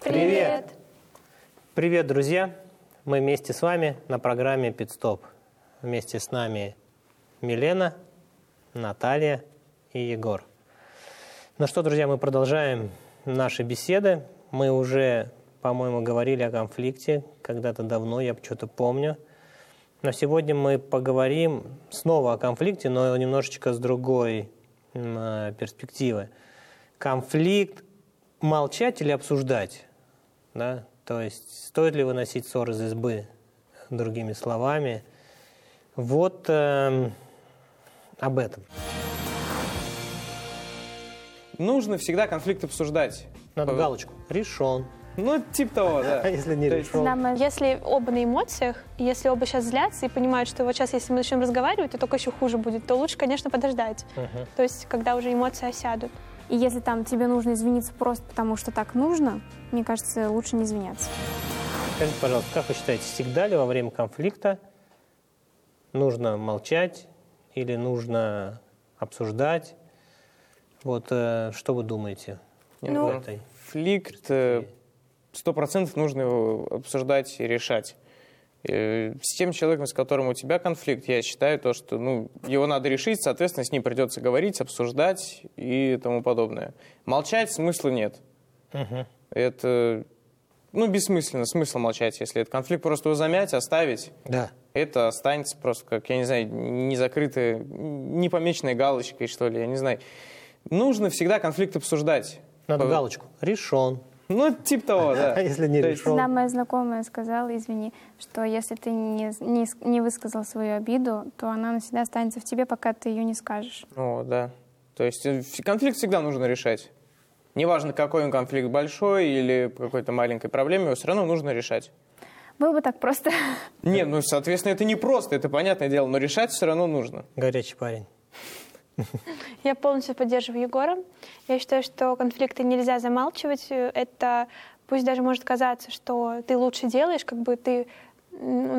Привет! Привет, друзья! Мы вместе с вами на программе «Пит-стоп». Вместе с нами Милена, Наталья и Егор. Ну что, друзья, мы продолжаем наши беседы. Мы уже, по-моему, говорили о конфликте когда-то давно, я что-то помню. Но сегодня мы поговорим снова о конфликте, но немножечко с другой перспективы. Конфликт молчать или обсуждать? Да? То есть стоит ли выносить ссор из избы, другими словами? Вот об этом. Нужно всегда конфликт обсуждать. Надо галочку. Решен. Ну, типа того, да. А если не решен? Если оба на эмоциях, если оба сейчас злятся и понимают, что вот сейчас, если мы начнем разговаривать, то только еще хуже будет, то лучше, конечно, подождать. То есть, когда уже эмоции осядут. И если там тебе нужно извиниться просто потому, что так нужно, мне кажется, лучше не извиняться. Скажите, пожалуйста, как вы считаете, всегда ли во время конфликта нужно молчать или нужно обсуждать? Вот что вы думаете? Конфликт 100% нужно его обсуждать и решать. С тем человеком, с которым у тебя конфликт, я считаю, то, что его надо решить, соответственно, с ним придется говорить, обсуждать и тому подобное. Молчать смысла нет. Это бессмысленно. Смысл молчать, если это конфликт, просто его замять, оставить. Да. Это останется просто, как, я не знаю, незакрытая, непомеченной галочкой, что ли, я не знаю. Нужно всегда конфликт обсуждать. Надо галочку. Решен. Типа того, да. А если не решен? Одна моя знакомая сказала, извини, что если ты не высказал свою обиду, то она навсегда останется в тебе, пока ты ее не скажешь. Да. То есть конфликт всегда нужно решать. Неважно, какой он конфликт, большой или по какой-то маленькой проблеме, его все равно нужно решать. Было бы так просто. Нет, соответственно, это не просто, это понятное дело, но решать все равно нужно. Горячий парень. Я полностью поддерживаю Егора. Я считаю, что конфликты нельзя замалчивать. Это пусть даже может казаться, что ты лучше делаешь, как бы ты